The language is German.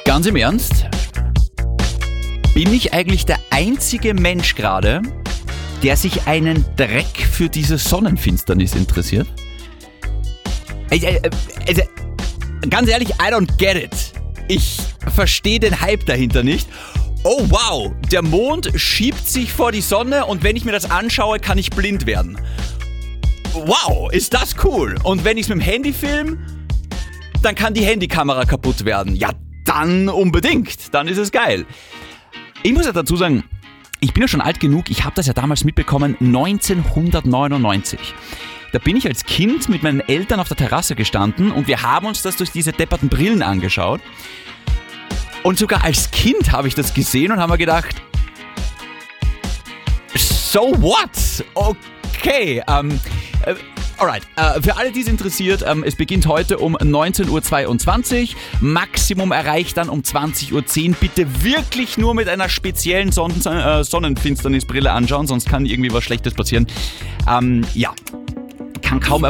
Ganz im Ernst? Bin ich eigentlich der einzige Mensch gerade, der sich einen Dreck für diese Sonnenfinsternis interessiert? Also, ganz ehrlich, I don't get it. Ich verstehe den Hype dahinter nicht. Oh wow, der Mond schiebt sich vor die Sonne und wenn ich mir das anschaue, kann ich blind werden. Wow, ist das cool. Und wenn ich es mit dem Handy filme, dann kann die Handykamera kaputt werden. Ja, dann unbedingt. Dann ist es geil. Ich muss ja dazu sagen, ich bin ja schon alt genug. Ich habe das ja damals mitbekommen, 1999. Da bin ich als Kind mit meinen Eltern auf der Terrasse gestanden und wir haben uns das durch diese depperten Brillen angeschaut. Und sogar als Kind habe ich das gesehen und habe mir gedacht, so what? Okay, alright. Für alle, die es interessiert, es beginnt heute um 19.22 Uhr. Maximum erreicht dann um 20.10 Uhr. Bitte wirklich nur mit einer speziellen Sonnenfinsternisbrille anschauen, sonst kann irgendwie was Schlechtes passieren. Ja, kann kaum